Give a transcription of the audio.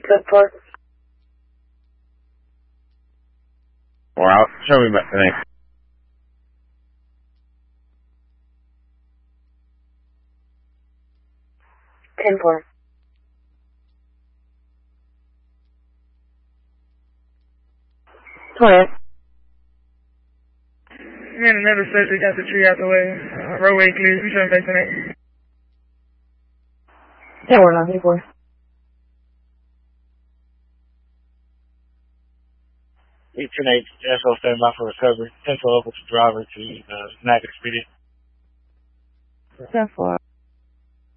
Cook Park. Wow, show me back the next. Ten four. Toya. Man, another subject got the tree out the way. Roadway clear. We shouldn't face it. 10-4. Each 10-8, SO stand by for recovery. 10-12 with the driver to snag expedient. 10-4.